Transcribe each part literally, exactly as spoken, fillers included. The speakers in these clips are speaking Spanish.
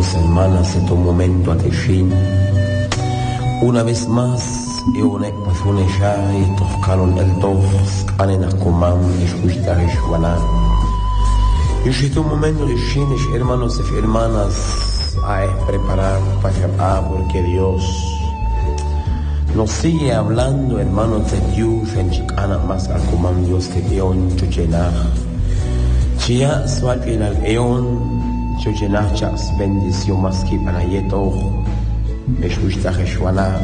hermanos y hermanas, en tu momento a Teshin. Una vez más, yo ne pasune ya y tocaron el dos, anena coman, escuchar eshuana. Y si tu momento de Shin, hermanos y hermanas, a preparar para porque Dios nos sigue hablando, hermanos de Dios, en chicana más al comando Dios que Eon chuchenah. Chia swapin al Eon chuchenah chas bendición más que para yeto. Escucha Jeshuana.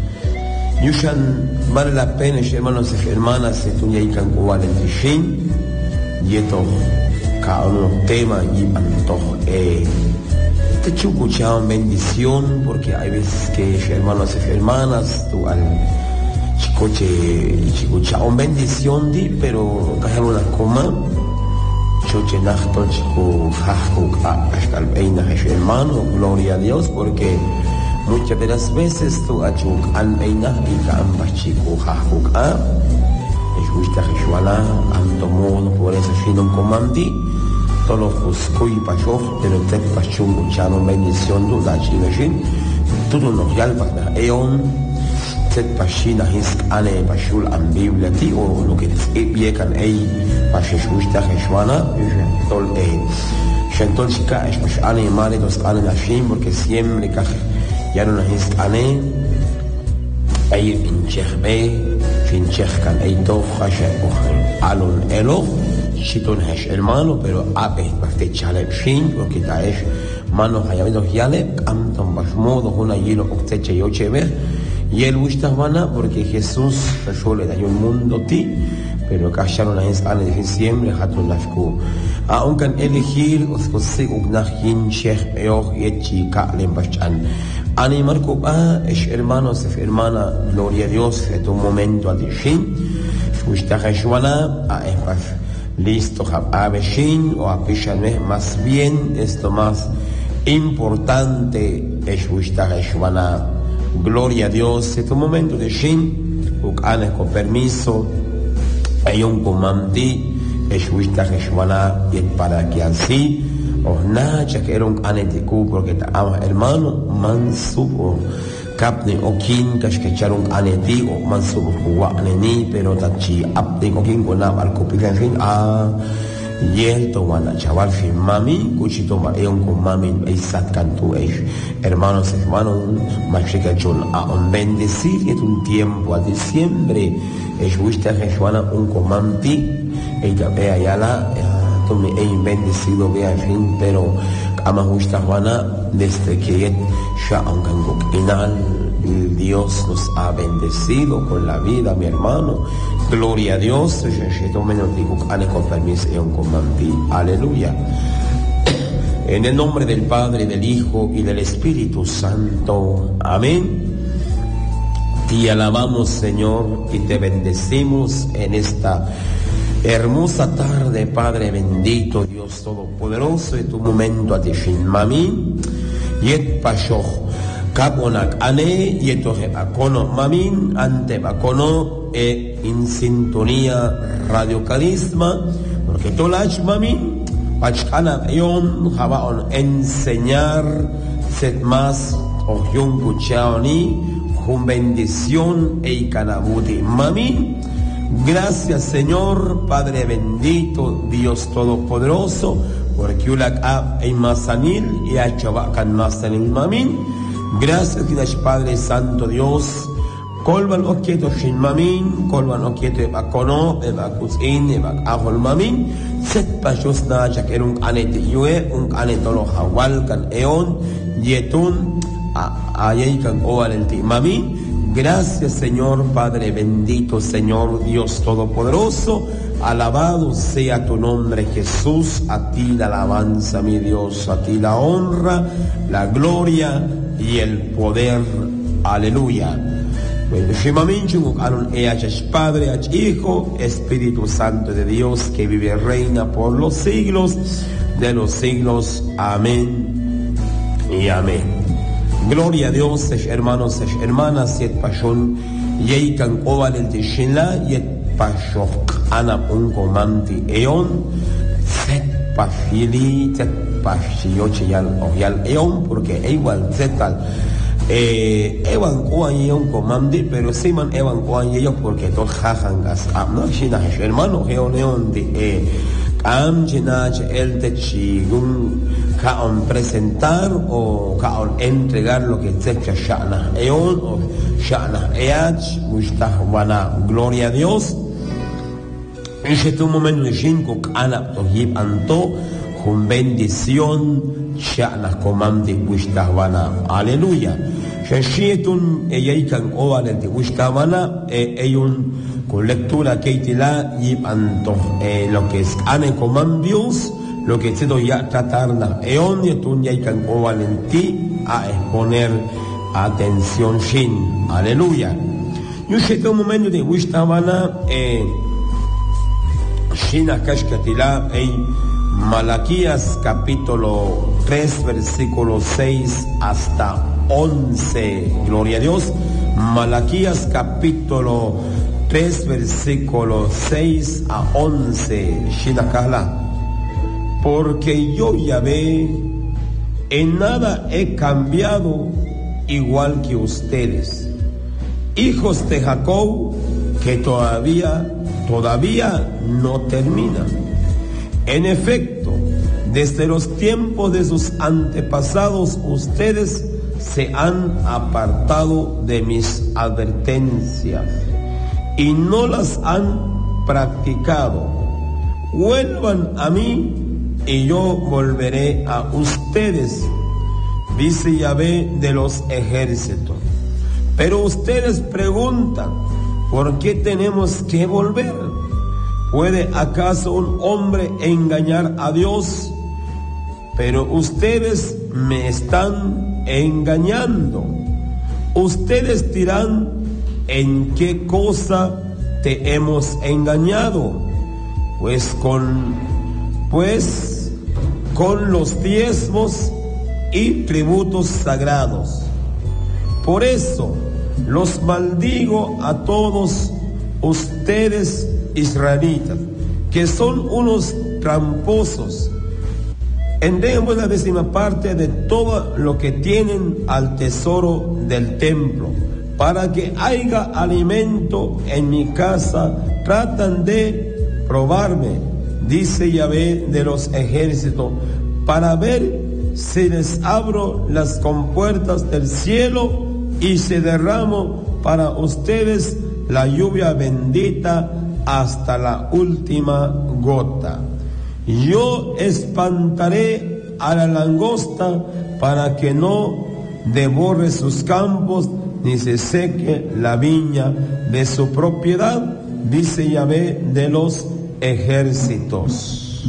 Yushan vale la pena, hermanos y hermanas, se tuña y cancual en Tishin. Yeto, cada uno tema y antojo. Eh. Te chucuchaban bendición porque hay veces que hermanos y hermanas tú al chicoche chucuchaban bendición di pero cajaron una coma choche nachto chico jajo hasta el veina hermano gloria a Dios porque muchas de las veces tú achuk al veina y camba chico jajo a escucha Jeshuala anto modo por eso si no comandí todos los cuy pasó, pero te pasó mucha bendición de la chingajin. Todo nos yalpa na eon, te pasina his ane pasul am Biblia ti o lo que te can ei pashushta Jeshuana, tol e. Shentol chica es pas ane mare dos ane na shim porque siempre que ya no his ane ei in chehbe, fin cheh kan ei to khasha o alon elo. Chiton hash hermano, pero ape parte chale shin, porque ta es mano hayamido yale, am tom basmodo una yelo octeche yochebe, y el wistamana, porque Jesús yo le da un mundo ti, pero callaron a es ane de diciembre, hatun lafku. Aunque elegir, os consigo una yin shech eoch yechi ka lembachan. Ane marco a es hermanos y hermana, gloria a Dios, en tu momento a shin, wishtah Jeshuana, a es listo, a Beshin o a Pishané, más bien esto más importante es Wishtah Eshwana. Gloria a Dios, en tu momento de Shin, Ukanes con permiso, hay un comandí, es Wishtah Eshwana, y para que así, os nacha que era un anetiku, porque te ama hermano, mansubo. Kapne okin kashkecharon aneti o mansubo huwa aneni pero tachi apte okin konam al kopikan fin a yel to wana chaval fin mami kuchito ma eon con mami isat cantu eish hermanos hermanos machika chon a un bendecir es un tiempo a diciembre es gusta Jeshuana un comanti ella vea ya la tome ein bendecido vea fin pero ama gusta Juana desde que ya aunque final Dios nos ha bendecido con la vida mi hermano gloria a Dios yo menos digo ane con permiso y un comandí aleluya en el nombre del Padre del Hijo y del Espíritu Santo amén. Te alabamos Señor y te bendecimos en esta hermosa tarde, Padre bendito, Dios todopoderoso, en tu momento a Tishin Mami, Yet Pashoch, Kaponak Ane, Yetoje Bakono Mamin, Ante Bakono, e en sintonía Radio Carisma, porque Tolach Mamin, Pachkana Yon, Jabaon, enseñar, set más, Ohyun Kuchaoni, Jun bendición, e Kanabuti Mamin. Gracias Señor, Padre bendito, Dios todopoderoso, porque ulak ab e masanil y achabakan masanil mamin. Gracias Dios Padre Santo Dios, kolban okieto shin mamin, kolban okieto ebakono, ebakusin, ebakahol mamin. Set pashos na chakerun anet yue, un anetolo hawal kan eon, yetun ayeikan oalenti mamin. Gracias Señor, Padre bendito, Señor Dios todopoderoso, alabado sea tu nombre Jesús, a ti la alabanza mi Dios, a ti la honra, la gloria y el poder, aleluya. Padre, Hijo, Espíritu Santo de Dios, que vive y reina por los siglos de los siglos, amén y amén. Gloria a Dios, hermanos y hermanas, yet pashon, yeikan oval el tishinla, yet pashok, ana un comanti eon, set pafili tet pafioche yal o yal eon porque igual zetal eh ewan kuan yon comande pero siman ewan kuan yo porque tol jajan gas amno shina hermano eon de eh am chinach el te chigun ka on presentar o ka on entregar lo que te shana eon o shana each mustahwana gloria a Dios. En este momento de cinco ana tohib anto con bendición shana comande mustahwana aleluya. Shashitun eyaikan oan de mustahwana e eyun con lectura que itila yib anto lo que es ana comandios lo que te doy a tratar na eon yetun yaikan oan en ti a exponer atención shin aleluya. Yo este momento de mustahwana eh Shina Kashkatila, ey, Malaquías capítulo tres, versículo seis hasta once. Gloria a Dios. Malaquías capítulo tres, versículo seis a once. Shina Kala. Porque yo, Yahvé, en nada he cambiado igual que ustedes, hijos de Jacob, que todavía todavía no termina. En efecto, desde los tiempos de sus antepasados, ustedes se han apartado de mis advertencias y no las han practicado. Vuelvan a mí y yo volveré a ustedes, dice Yahvé de los ejércitos. Pero ustedes preguntan, ¿por qué tenemos que volver? ¿Puede acaso un hombre engañar a Dios? Pero ustedes me están engañando. Ustedes dirán, ¿en qué cosa te hemos engañado? Pues con, pues con los diezmos y tributos sagrados. Por eso los maldigo a todos ustedes israelitas, que son unos tramposos. Entreguen la décima parte de todo lo que tienen al tesoro del templo, para que haya alimento en mi casa. Tratan de probarme, dice Yahvé de los ejércitos, para ver si les abro las compuertas del cielo y se derramo para ustedes la lluvia bendita hasta la última gota. Yo espantaré a la langosta para que no devore sus campos ni se seque la viña de su propiedad, dice Yahvé de los ejércitos.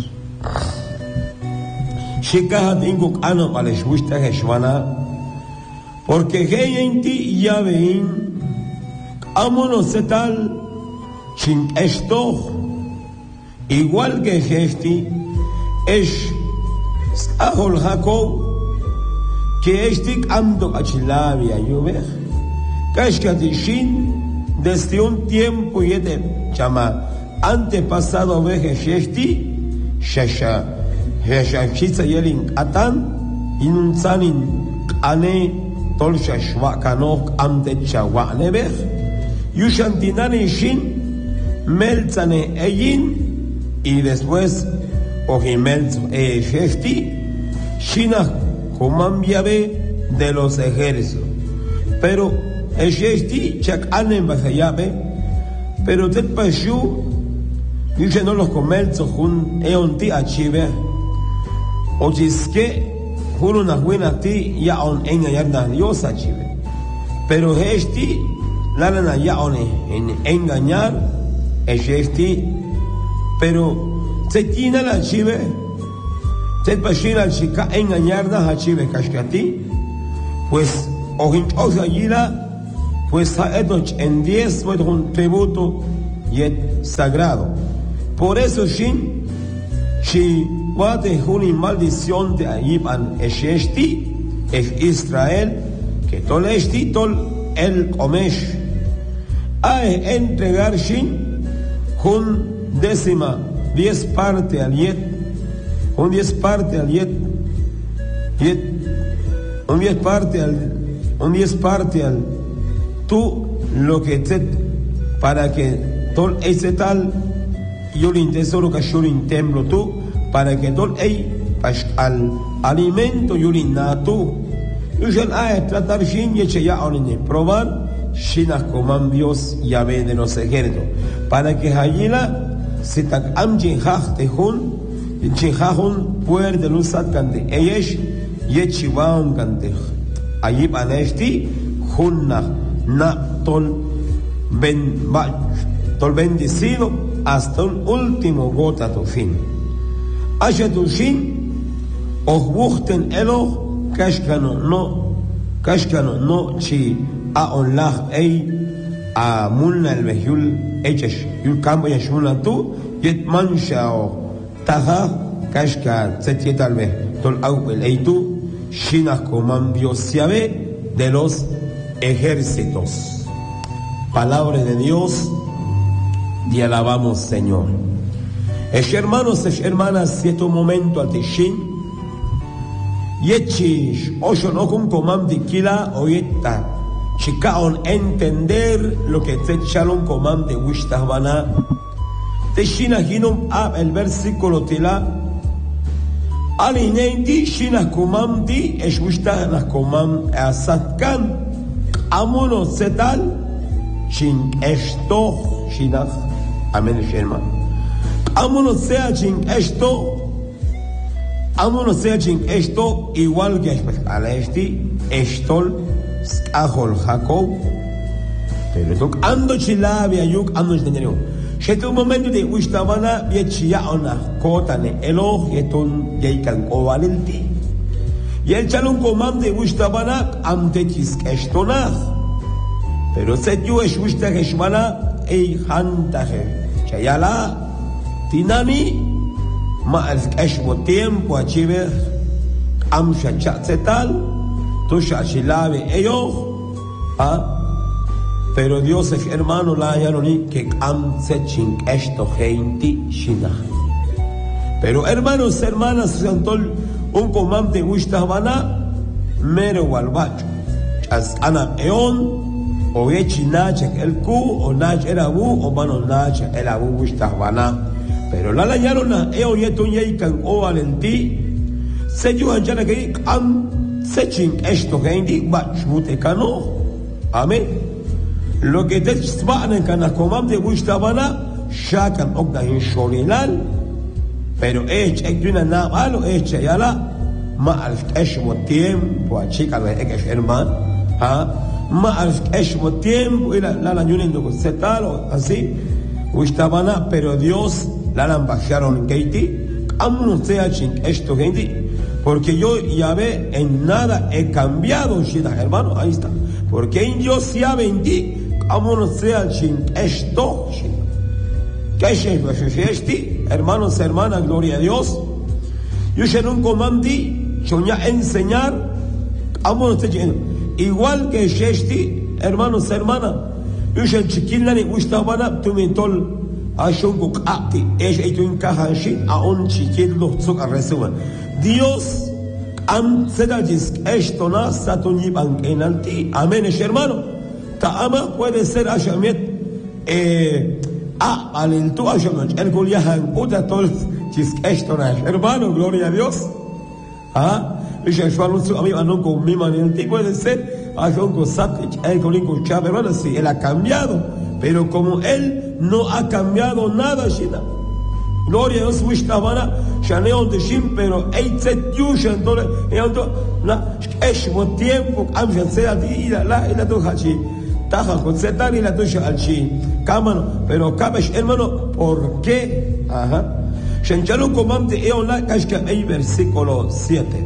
Porque geyenti Yahvéin, amonos tal, chin esto, igual que gesti, es ahol Jacob, que estic ando achilavia yuve, kashkatishin, desde un tiempo y de chama, antepasado veje gesti, shasha, shasha chitza yelin atan, inunzanin ane, tolsha shwakanok amte chawanebeh, yushantinani shin, melzane eyin, y después ojimelz e shefti, shina comambiabe de los ejércitos. Pero el shefti chak anen bajayabe, pero tet pashu, dice no los comercios jun eonti achive, o chisque una buena ti ya on engañar na Dios achive. Pero este la lana ya on en engañar es este, pero se tiene la chive, se pashira chica engañar na achive kashkati, pues ojin osayira, pues ha hecho en diez fue un tributo y sagrado. Por eso shin si Guate una maldición de Ayiban Eshesti, es Israel, que tol esti tol el Omesh. Ae entregar shin, hun décima, diez parte al yet, un diez parte al yet, yet, un diez parte al, un diez parte al, tú lo que te, para que todo ese tal, yo le tesoro que yo le templo tú, para que todo el, al alimento yo le tú, yo ya a tratar sin y ya a probar, sin a coman Dios Yahvé de los ejércitos, para que hayila se tak am jinhach te hun, jinhachun puer de luz sat cante, ellos yechivaun cante, allí panesti, hunna, na tol ben, tol bendecido hasta un último gota tu fin. Haya tu fin, och buchten elo, kashkano no, kashkano no chi a onlach ei, a mulna el mejul eches yul campo ya shmula tu yet mancha o taja kashka set al me tol au el eitu shinas coman Dios Yahvé de los ejércitos. Palabra de Dios y alabamos Señor. Es hermanos, es hermanas, si este momento al tishin yechish ocho no con coman dikila oyeta Chicaon entender lo que te echaron comando de Wishtahbana. Te shina hinum ab el versículo tila. Alinendi shina comandi es Wishtahna comam asatkan. Amono setal shin esto shinach. Amén sherman. Amono sea shin esto. Amono sea shin esto igual que a la esti estol. Ajol Jacob, pero tok ando chilabi ayuk ando chenero. Shetu momento de Wishtahbana viechia ona kotane elo yetun yeikan ovalenti. Y el chalun comam de Wishtahbana ante chiskestona. Pero se yo es Wishtahbana ei hantaje. Chayala tinani ma el esmo tiempo achiver am shachatzetal. Tusha chilabe ellos, ah, pero Dios es hermano la yanoni que am sechin esto gente shina. Pero hermanos, hermanas, santol un comandante Wishtahbana mero walbacho. As ana eon o yechi nachek el ku o nach erabu o mano nach erabu Wishtahbana. Pero la la yanona eo yetun yeikan o valenti se yo anjana que am sechin esto gente bachmute cano. Amén. Lo que te sbanen cana comam de Wishtahbana shakan ogda in sholinal, pero ech ekduna na malo ech yala ma alf eshmo tiempo a chica lo ek herman ha ma alf eshmo tiempo ila la la yunindo con setalo así Wishtahbana, pero Dios la la bajaron keiti amun sea chin esto gente. Porque yo Yahvé en nada he cambiado, hermano, ahí está. Porque en Dios Yahvé en ti, como no sea sin esto, ¿qué es esto? Hermanos, hermanas, gloria a Dios. Yo ya no comandí, yo ya enseñar, como no sea igual que este, hermanos, hermanas. Yo ya chiquilla ni Wishtahbana, tú me tol. Ashungu kati, es esto encaja a un chiquillo zuca resumen. Dios am sedajis esto na satuniban en alti. Amén, hermano. Taama puede ser ashamet eh a alentu ashamet el goliahan uta tol chis esto na hermano, gloria a Dios. Ah, es el fallo su amigo no con mi manenti puede ser ashungu sat el colingo chaberano sí, él ha cambiado, pero como él no ha cambiado nada, Shina. Gloria a Dios, Wishtahbana, Shaneon de Shim, pero Eitzet Yushan, entonces, na, Eshmo tiempo, Amshan sea Dira, la, y la Tuhachi, Taja, Kotzetan y la Tusha Alchi, Kamano, pero Kabesh, hermano, ¿por qué? Ajá. Shenchalu Komam de Eola, Kashka, Ei, versículo siete.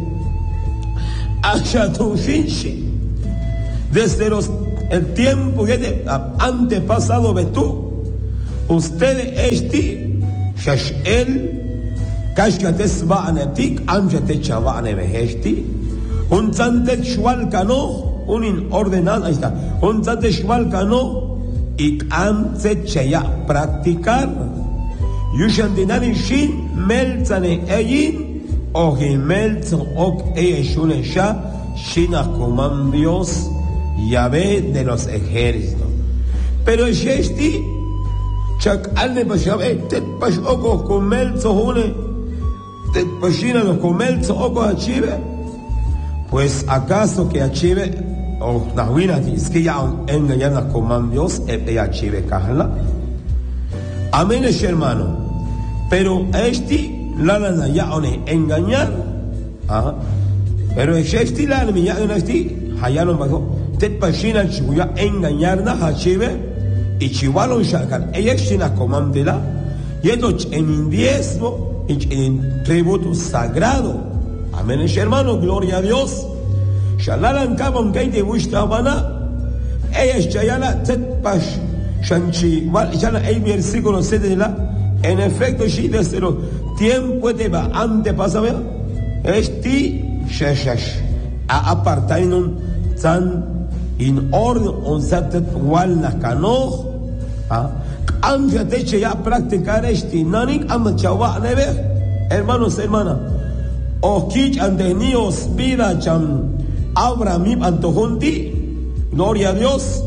Ashatu Shinshi, desde los, el tiempo que de antepasado de tú, ustedes, este, Shashel, Kashkates Baanetik, Amjate Chavane Behesti, un Sante Shwalkano, un inordenado, ahí está, un Sante Shwalkano, y Amse Cheya, practicar, Yushandinani Shin, Melzane Eyin, o himelzo ok eyeshune sha shina coman Dios Yahvé de los ejércitos. Pero shesti chak alne pashabe tet pash oko comelzo hune tet pashina los comelzo oko achive. Pues acaso que achive o nahuina es que ya engañan a coman Dios e achive kahla. Amén, hermano. Pero este la la ya one engañar, ah, pero este la la ya one este hayano bajo te pashina chuya engañar na hachive y chiwalo shakan ella shina comandela y esto en diezmo en tributo sagrado. Amén, hermano, gloria a Dios. Shalalan kabon que te gusta bana ella shayala te pash shanchi wal shana el versículo siete de la. En efecto, si desde los tiempos de antes pasaba, este sheshash a apartar en un tan in orden un set wal la cano, ah, am ya te ya practicar este nanik am chawa neve, hermanos hermanas, o kich antenios vida cham Abraham antojonti, gloria a Dios,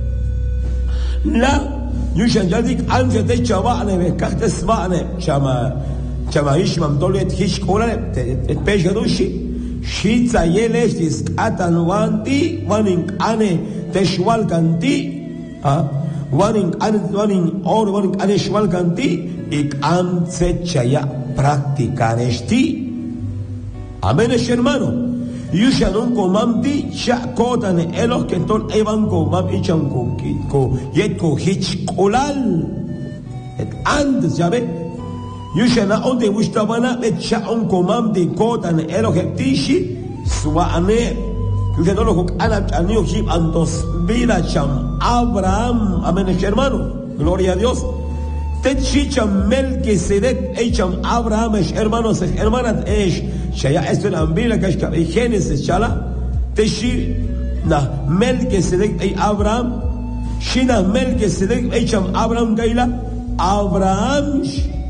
la Yushan Jadik Anja de Chavane, Cartes Vane, Chama, Chamaisham Dolet Hishkole, Peshadushi, Shitza Yelestis, Atanwanti, one in Ane, Teshwalkanti, one in Ane, one in or one in Aneshwalkanti, Ik Am Chaya, Practicanesti. Amén, hermano. Yushan un comamdi, Shakotan, Elos que ton Evan comam ichan ko yet ko hitch kolal. Et and, ¿sabe? Yushan on de Wistabana, et sha un comamdi, Kotan, Elos que tishi, Suane. Yushan no lo hook anap anio hip antos vida cham Abraham. Amén, hermano. Gloria a Dios. Tetchicham Melquisedec, Echam Abraham, hermanos, hermanas, Esh. Shaya esto en Ambila Kashka y Génesis chala Teshi na Melquisedec y Abraham Shina Melquisedec echam Abraham Gaila Abraham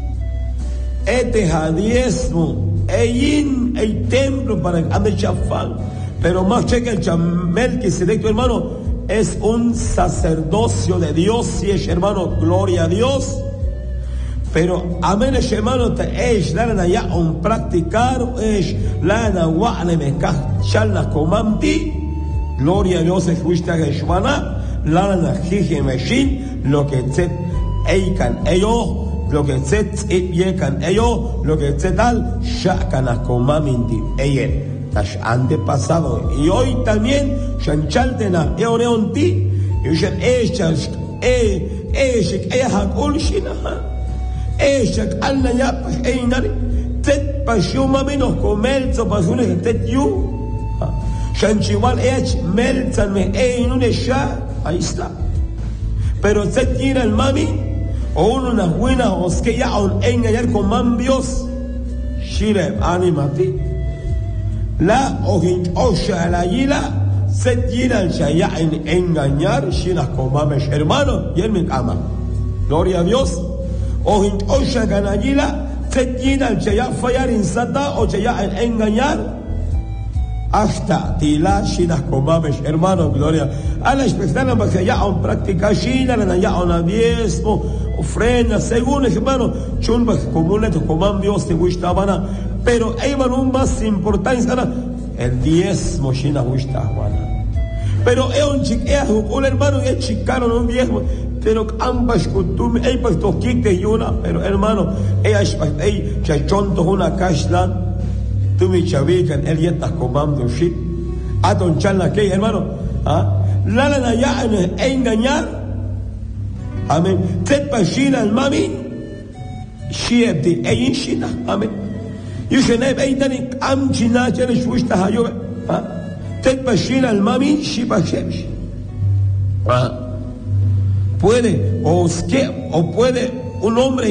ete hadiesmo eyin el templo para ande chafán. Pero más checa el cham Melquisedec, tu hermano, es un sacerdocio de Dios, y es, hermano, gloria a Dios. Pero amén, hermano, te es lana ya un practicar es lana wa'ne me ka chalna comamti, gloria a Dios, es wista geshwana lana jije meshin lo que te eikan ello lo que te yekan ello lo que te tal shakana comaminti eye tash ante pasado y hoy también shanchaltena eoneonti y shan echas e eshik ehan ulshina Eshak alna ya pas einari tet pasiuma menos comelzo pasunes tet yu shanchiwal ech melzan me einune sha ahí está. Pero tet gira el mami o uno una buena os que ya on engañar con mambios shire animati la ojin osha la yila set gira el shaya en engañar shinas con mames hermano y él me ama. Gloria a Dios. O osha ganayila fetina el chaya fallar en sata o chaya en engañar hasta tila shinas comames hermano, gloria a la especial porque ya on práctica shina la ya on diezmo ofrenda según hermano chunba común to comam Dios te gustabana, pero hay un más importante el diezmo shina gustabana. Pero es un chiqueo un hermano es chicano un diezmo. Pero ambas costumbres, hay pastos quites y una, pero hermano, ellas, hay chachontos una cashlan, tú me chavican, él ya estás comando shit, a don chalna que, hermano, ah, la la la ya en engañar, amén, te pashina al mami, shieb de eyin shina, amén, you should have a done am china cherish wish to hayo, ah, te pashina al mami, shiba shesh, ah. Puede, o, que, o puede un hombre